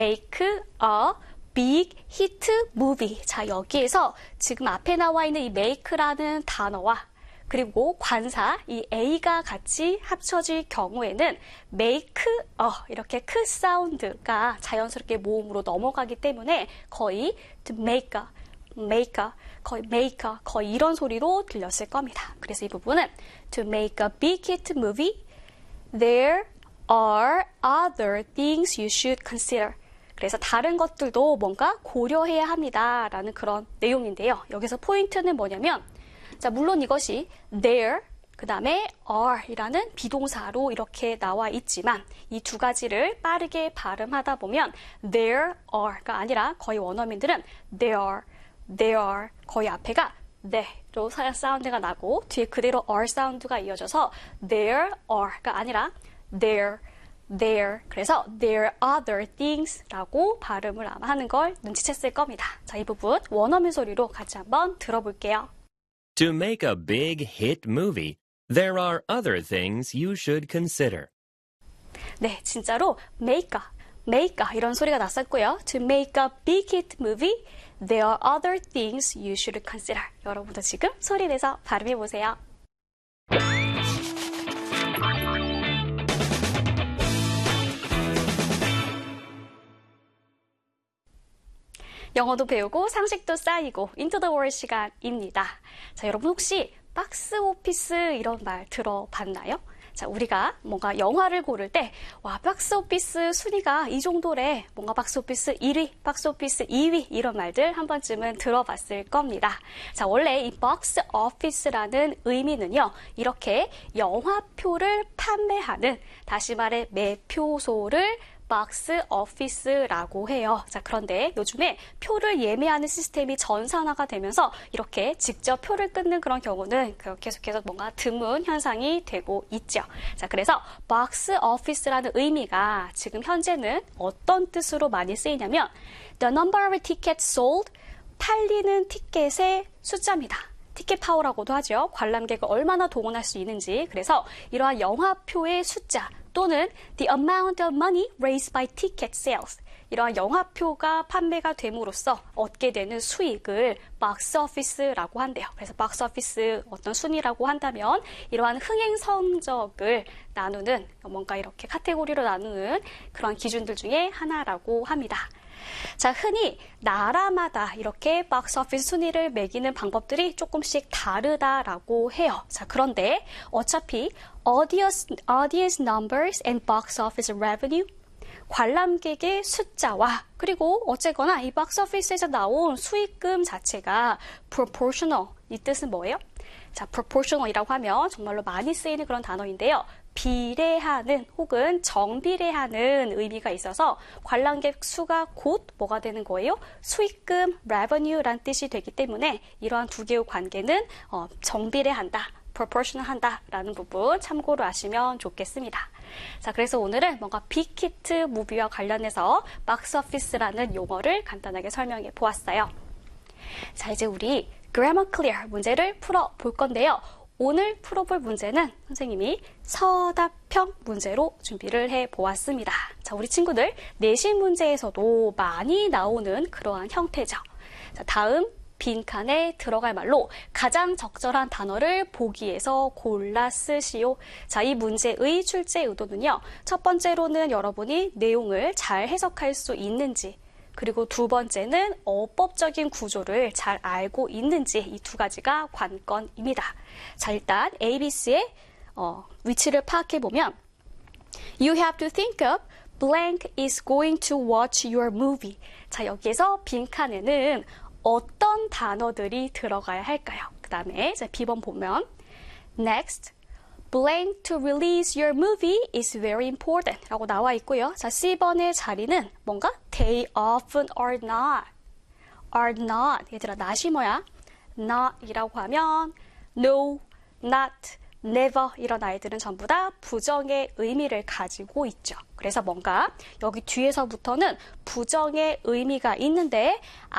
make a big hit movie. 자, 여기에서 지금 앞에 나와 있는 이 make라는 단어와 그리고 관사, 이 A가 같이 합쳐질 경우에는 make 이렇게 크 사운드가 자연스럽게 모음으로 넘어가기 때문에 거의 to make 거의 이런 소리로 들렸을 겁니다. 그래서 이 부분은 to make a big hit movie, there are other things you should consider. 그래서 다른 것들도 뭔가 고려해야 합니다. 라는 그런 내용인데요. 여기서 포인트는 뭐냐면 자, 물론 이것이 there, 그 다음에 are 이라는 비동사로 이렇게 나와 있지만 이 두 가지를 빠르게 발음하다 보면 there are가 아니라 거의 원어민들은 there are 거의 앞에가 the로 사운드가 나고 뒤에 그대로 are 사운드가 이어져서 there are가 아니라 there. 그래서 there are other things 라고 발음을 아마 하는 걸 눈치챘을 겁니다. 자, 이 부분 원어민 소리로 같이 한번 들어볼게요. To make a big hit movie, there are other things you should consider. 네, 진짜로 make 이런 소리가 났었고요. To make a big hit movie, there are other things you should consider. 여러분도 지금 소리 내서 발음해 보세요. 영어도 배우고 상식도 쌓이고 Into the World 시간입니다. 자, 여러분 혹시 박스 오피스 이런 말 들어봤나요? 자, 우리가 뭔가 영화를 고를 때 와, 박스 오피스 순위가 이 정도래. 뭔가 박스 오피스 1위, 박스 오피스 2위 이런 말들 한 번쯤은 들어봤을 겁니다. 자, 원래 이 박스 오피스라는 의미는요. 이렇게 영화표를 판매하는 다시 말해 매표소를 박스 오피스라고 해요. 자, 그런데 요즘에 표를 예매하는 시스템이 전산화가 되면서 이렇게 직접 표를 끊는 그런 경우는 계속해서 뭔가 드문 현상이 되고 있죠. 자, 그래서 박스 오피스라는 의미가 지금 현재는 어떤 뜻으로 많이 쓰이냐면 the number of tickets sold, 팔리는 티켓의 숫자입니다. 티켓 파워라고도 하죠. 관람객을 얼마나 동원할 수 있는지. 그래서 이러한 영화표의 숫자 또는 the amount of money raised by ticket sales. 이러한 영화표가 판매가 됨으로써 얻게 되는 수익을 박스 오피스라고 한대요. 그래서 박스 오피스 어떤 순위라고 한다면 이러한 흥행 성적을 나누는 뭔가 이렇게 카테고리로 나누는 그런 기준들 중에 하나라고 합니다. 자, 흔히 나라마다 이렇게 박스 오피스 순위를 매기는 방법들이 조금씩 다르다라고 해요. 자, 그런데 어차피 audience numbers and box office revenue, 관람객의 숫자와 그리고 어쨌거나 이 박스 오피스에서 나온 수익금 자체가 proportional, 이 뜻은 뭐예요? 자, proportional이라고 하면 정말로 많이 쓰이는 그런 단어인데요. 비례하는 혹은 정비례하는 의미가 있어서 관람객 수가 곧 뭐가 되는 거예요? 수익금, revenue란 뜻이 되기 때문에 이러한 두 개의 관계는 정비례한다, proportional한다라는 부분 참고로 하시면 좋겠습니다. 자, 그래서 오늘은 뭔가 빅히트 무비와 관련해서 박스오피스라는 용어를 간단하게 설명해 보았어요. 자, 이제 우리 grammar clear 문제를 풀어볼 건데요. 오늘 풀어볼 문제는 선생님이 서답형 문제로 준비를 해보았습니다. 자, 우리 친구들 내신 문제에서도 많이 나오는 그러한 형태죠. 자, 다음 빈칸에 들어갈 말로 가장 적절한 단어를 보기에서 골라 쓰시오. 자, 이 문제의 출제 의도는요. 첫 번째로는 여러분이 내용을 잘 해석할 수 있는지, 그리고 두 번째는 어법적인 구조를 잘 알고 있는지 이 두 가지가 관건입니다. 자, 일단 ABC의 위치를 파악해보면 You have to think of blank is going to watch your movie. 자, 여기에서 빈칸에는 어떤 단어들이 들어가야 할까요? 그 다음에 B번 보면 Next, blank to release your movie is very important 라고 나와 있고요. 자, C번의 자리는 뭔가 they often are not. are not. 얘들아, not이 뭐야? not 이라고 하면 no, not, never 이런 아이들은 전부 다 부정의 의미를 가지고 있죠. 그래서 뭔가 여기 뒤에서부터는 부정의 의미가 있는데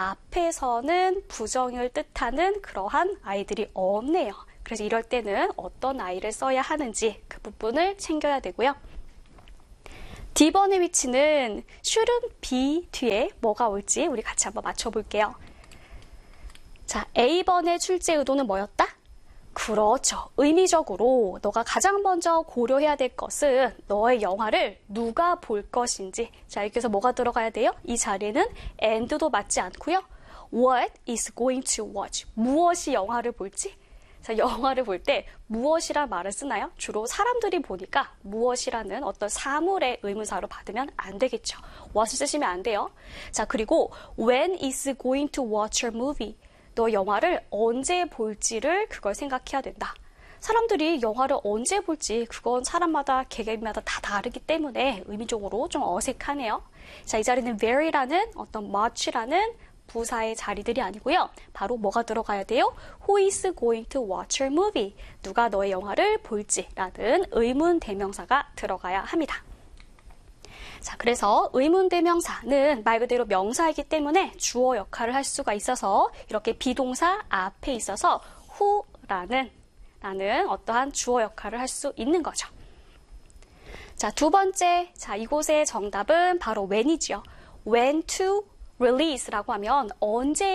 앞에서는 부정을 뜻하는 그러한 아이들이 없네요. 그래서 이럴 때는 어떤 아이를 써야 하는지 그 부분을 챙겨야 되고요. D번의 위치는 shouldn't be 뒤에 뭐가 올지 우리 같이 한번 맞춰볼게요. 자, A번의 출제 의도는 뭐였다? 그렇죠. 의미적으로 너가 가장 먼저 고려해야 될 것은 너의 영화를 누가 볼 것인지. 자, 여기서 뭐가 들어가야 돼요? 이 자리에는 and도 맞지 않고요. What is going to watch? 무엇이 영화를 볼지? 자, 영화를 볼 때 무엇이란 말을 쓰나요? 주로 사람들이 보니까 무엇이라는 어떤 사물의 의문사로 받으면 안 되겠죠. what을 쓰시면 안 돼요. 자, 그리고 when is going to watch a movie? 너 영화를 언제 볼지를 그걸 생각해야 된다. 사람들이 영화를 언제 볼지 그건 사람마다 개개인마다 다 다르기 때문에 의미적으로 좀 어색하네요. 자, 이 자리는 very라는 어떤 much라는 부사의 자리들이 아니고요. 바로 뭐가 들어가야 돼요? Who is going to watch a movie? 누가 너의 영화를 볼지라는 의문 대명사가 들어가야 합니다. 자, 그래서 의문 대명사는 말 그대로 명사이기 때문에 주어 역할을 할 수가 있어서 이렇게 비동사 앞에 있어서 who라는 어떠한 주어 역할을 할 수 있는 거죠. 자, 두 번째, 자, 이곳의 정답은 바로 when이죠. when to release라고 하면 언제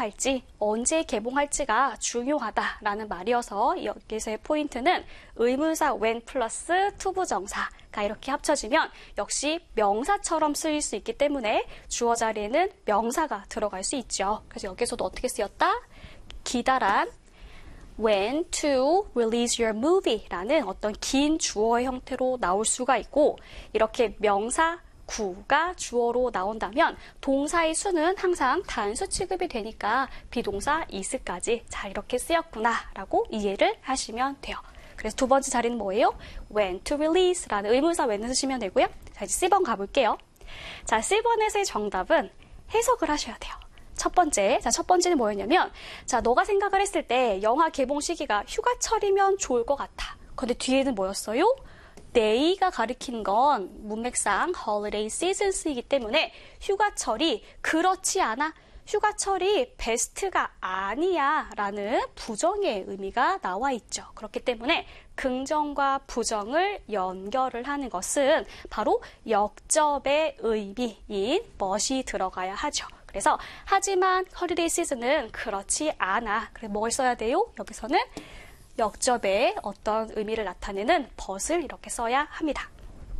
개봉할지가 중요하다라는 말이어서 여기서의 포인트는 의문사 when 플러스 투부정사가 이렇게 합쳐지면 역시 명사처럼 쓰일 수 있기 때문에 주어 자리에는 명사가 들어갈 수 있죠. 그래서 여기서도 어떻게 쓰였다? 기다란 when to release your movie라는 어떤 긴 주어의 형태로 나올 수가 있고 이렇게 명사 구가 주어로 나온다면 동사의 수는 항상 단수 취급이 되니까 비동사 is까지 자 이렇게 쓰였구나 라고 이해를 하시면 돼요. 그래서 두 번째 자리는 뭐예요? when to release라는 의문사 when을 쓰시면 되고요. 자, 이제 C번 가볼게요. 자, C번에서의 정답은 해석을 하셔야 돼요. 첫 번째는 뭐였냐면 자, 너가 생각을 했을 때 영화 개봉 시기가 휴가철이면 좋을 것 같아. 근데 뒤에는 뭐였어요? day가 가리키는 건 문맥상 holiday seasons이기 때문에 휴가철이 그렇지 않아. 휴가철이 베스트가 아니야 라는 부정의 의미가 나와 있죠. 그렇기 때문에 긍정과 부정을 연결을 하는 것은 바로 역접의 의미인 멋이 들어가야 하죠. 그래서 하지만 holiday season은 그렇지 않아. 그래서 뭘 써야 돼요? 여기서는 역접의 어떤 의미를 나타내는 but을 이렇게 써야 합니다.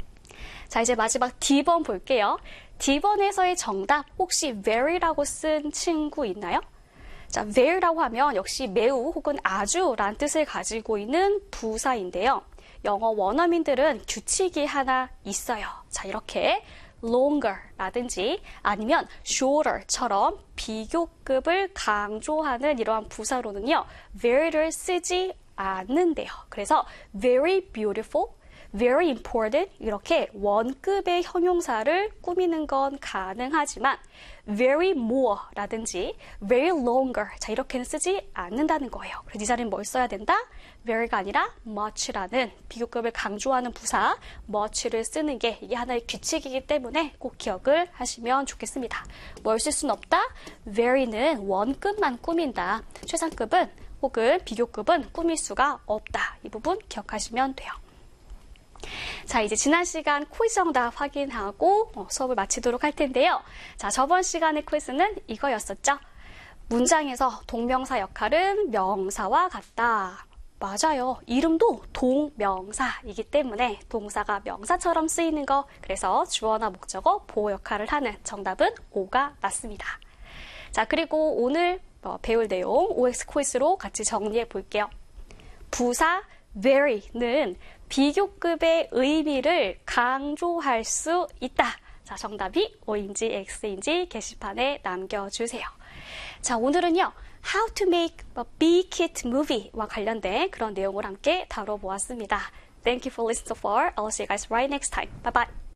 자, 이제 마지막 D번 볼게요. D번에서의 정답 혹시 very라고 쓴 친구 있나요? 자, very라고 하면 역시 매우 혹은 아주란 뜻을 가지고 있는 부사인데요. 영어 원어민들은 규칙이 하나 있어요. 자, 이렇게 longer라든지 아니면 shorter처럼 비교급을 강조하는 이러한 부사로는요. very를 쓰지 않는데요. 그래서 very beautiful, very important 이렇게 원급의 형용사를 꾸미는 건 가능하지만 very more 라든지 very longer 자 이렇게는 쓰지 않는다는 거예요. 그래서 이 자리는 뭘 써야 된다? very가 아니라 much라는 비교급을 강조하는 부사 much를 쓰는 게 이게 하나의 규칙이기 때문에 꼭 기억을 하시면 좋겠습니다. 뭘 쓸 수는 없다? very는 원급만 꾸민다. 최상급은 혹은 비교급은 꾸밀 수가 없다. 이 부분 기억하시면 돼요. 자, 이제 지난 시간 퀴즈 정답 확인하고 수업을 마치도록 할 텐데요. 자, 저번 시간의 퀴즈는 이거였었죠. 문장에서 동명사 역할은 명사와 같다. 맞아요. 이름도 동명사이기 때문에 동사가 명사처럼 쓰이는 거. 그래서 주어나 목적어, 보호 역할을 하는 정답은 5가 맞습니다. 자, 그리고 오늘 배울 내용 OX 퀴즈로 같이 정리해 볼게요. 부사 very는 비교급의 의미를 강조할 수 있다. 자, 정답이 O인지 X인지 게시판에 남겨주세요. 자, 오늘은요. How to make a big hit movie와 관련된 그런 내용을 함께 다뤄보았습니다. Thank you for listening so far. I'll see you guys right next time. Bye bye.